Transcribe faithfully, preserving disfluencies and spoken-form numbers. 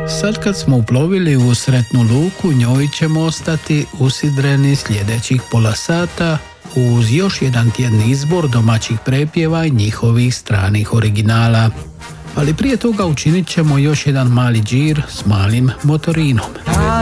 Sad kad smo uplovili u sretnu luku, njoj ćemo ostati usidreni sljedećih pola sata uz još jedan tjedni izbor domaćih prepjeva i njihovih stranih originala. Ali prije toga učinit ćemo još jedan mali džir s malim motorinom.